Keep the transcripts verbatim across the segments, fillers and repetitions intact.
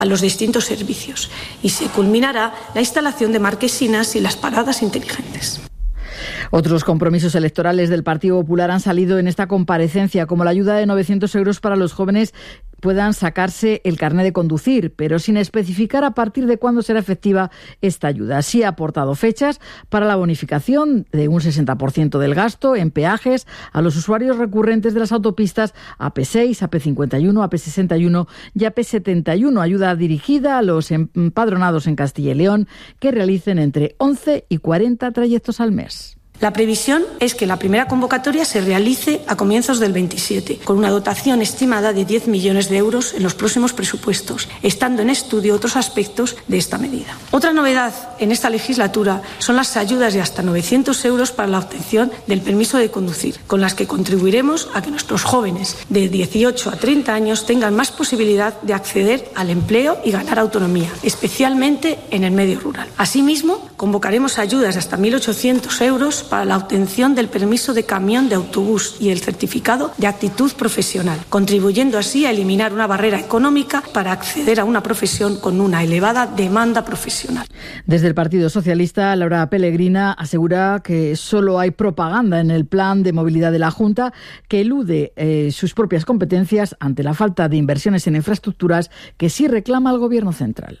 a los distintos servicios y se culminará la instalación de marquesinas y las paradas inteligentes. Otros compromisos electorales del Partido Popular han salido en esta comparecencia, como la ayuda de novecientos euros para los jóvenes puedan sacarse el carné de conducir, pero sin especificar a partir de cuándo será efectiva esta ayuda. Sí ha aportado fechas para la bonificación de un sesenta por ciento del gasto en peajes a los usuarios recurrentes de las autopistas A P seis, A P cincuenta y uno, A P sesenta y uno y A P setenta y uno. Ayuda dirigida a los empadronados en Castilla y León que realicen entre once y cuarenta trayectos al mes. La previsión es que la primera convocatoria se realice a comienzos del veintisiete, con una dotación estimada de diez millones de euros en los próximos presupuestos, estando en estudio otros aspectos de esta medida. Otra novedad en esta legislatura son las ayudas de hasta novecientos euros para la obtención del permiso de conducir, con las que contribuiremos a que nuestros jóvenes de dieciocho a treinta años tengan más posibilidad de acceder al empleo y ganar autonomía, especialmente en el medio rural. Asimismo, convocaremos ayudas de hasta mil ochocientos euros para la obtención del permiso de camión de autobús y el certificado de actitud profesional, contribuyendo así a eliminar una barrera económica para acceder a una profesión con una elevada demanda profesional. Desde el Partido Socialista, Laura Pellegrina asegura que solo hay propaganda en el plan de movilidad de la Junta, que elude eh, sus propias competencias ante la falta de inversiones en infraestructuras que sí reclama el Gobierno central.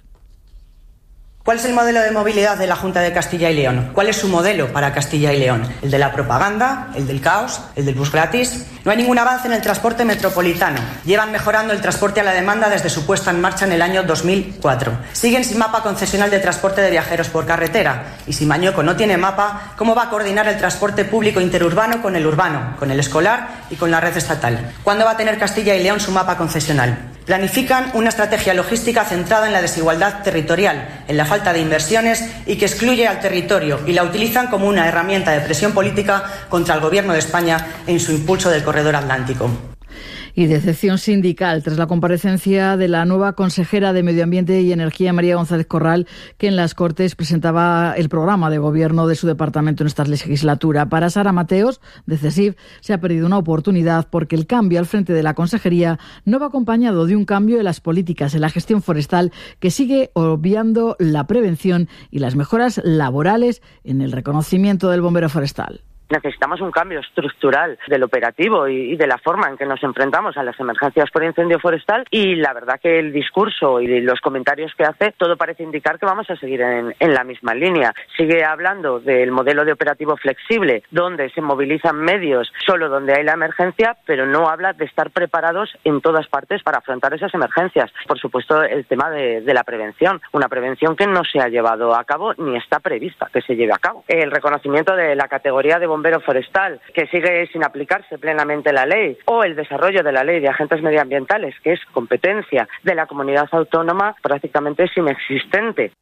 ¿Cuál es el modelo de movilidad de la Junta de Castilla y León? ¿Cuál es su modelo para Castilla y León? ¿El de la propaganda? ¿El del caos? ¿El del bus gratis? No hay ningún avance en el transporte metropolitano. Llevan mejorando el transporte a la demanda desde su puesta en marcha en el año dos mil cuatro. Siguen sin mapa concesional de transporte de viajeros por carretera. Y si Mañoco no tiene mapa, ¿cómo va a coordinar el transporte público interurbano con el urbano, con el escolar y con la red estatal? ¿Cuándo va a tener Castilla y León su mapa concesional? Planifican una estrategia logística centrada en la desigualdad territorial, en la falta de inversiones y que excluye al territorio, y la utilizan como una herramienta de presión política contra el Gobierno de España en su impulso del corredor atlántico. Y decepción sindical tras la comparecencia de la nueva consejera de Medio Ambiente y Energía, María González Corral, que en las Cortes presentaba el programa de gobierno de su departamento en esta legislatura. Para Sara Mateos, de CESIF, se ha perdido una oportunidad porque el cambio al frente de la consejería no va acompañado de un cambio en las políticas en la gestión forestal, que sigue obviando la prevención y las mejoras laborales en el reconocimiento del bombero forestal. Necesitamos un cambio estructural del operativo y, y de la forma en que nos enfrentamos a las emergencias por incendio forestal, y la verdad que el discurso y los comentarios que hace, todo parece indicar que vamos a seguir en, en la misma línea. Sigue hablando del modelo de operativo flexible, donde se movilizan medios solo donde hay la emergencia, pero no habla de estar preparados en todas partes para afrontar esas emergencias. Por supuesto, el tema de, de la prevención, una prevención que no se ha llevado a cabo ni está prevista que se lleve a cabo. El reconocimiento de la categoría de bombero forestal, que sigue sin aplicarse plenamente la ley, o el desarrollo de la ley de agentes medioambientales, que es competencia de la comunidad autónoma, prácticamente es inexistente.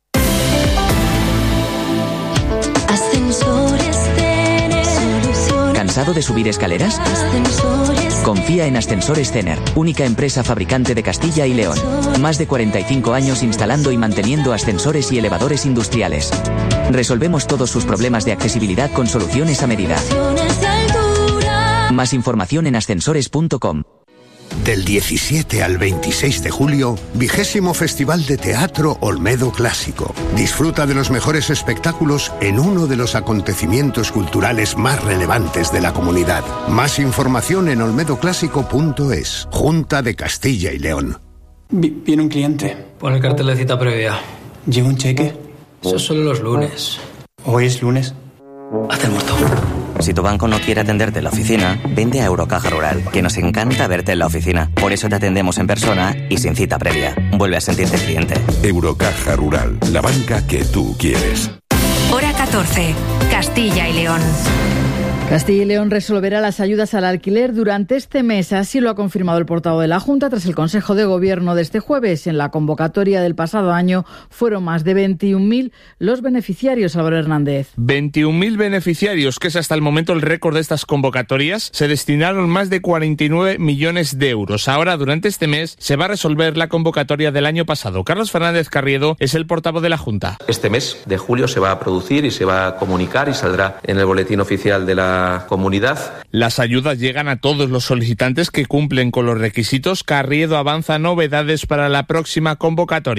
¿Cansado de subir escaleras? Confía en Ascensores Cener, única empresa fabricante de Castilla y León. Más de cuarenta y cinco años instalando y manteniendo ascensores y elevadores industriales. Resolvemos todos sus problemas de accesibilidad con soluciones a medida. Más información en ascensores punto com. Del diecisiete al veintiséis de julio, vigésimo Festival de Teatro Olmedo Clásico. Disfruta de los mejores espectáculos en uno de los acontecimientos culturales más relevantes de la comunidad. Más información en olmedo clásico punto es. Junta de Castilla y León. Vi- viene un cliente. Pon el cartel de cita previa. ¿Lleva un cheque? Eso es solo los lunes. ¿Hoy es lunes? Haz el muerto. Si tu banco no quiere atenderte en la oficina, vende a Eurocaja Rural, que nos encanta verte en la oficina. Por eso te atendemos en persona y sin cita previa. Vuelve a sentirte cliente. Eurocaja Rural, la banca que tú quieres. Hora catorce, Castilla y León. Castilla y León resolverá las ayudas al alquiler durante este mes. Así lo ha confirmado el portavoz de la Junta tras el Consejo de Gobierno de este jueves. En la convocatoria del pasado año fueron más de veintiún mil los beneficiarios, Álvaro Hernández. veintiún mil beneficiarios, que es hasta el momento el récord de estas convocatorias. Se destinaron más de cuarenta y nueve millones de euros. Ahora, durante este mes, se va a resolver la convocatoria del año pasado. Carlos Fernández Carriedo es el portavoz de la Junta. Este mes de julio se va a producir y se se va a comunicar y saldrá en el boletín oficial de la comunidad. Las ayudas llegan a todos los solicitantes que cumplen con los requisitos. Carriedo avanza novedades para la próxima convocatoria.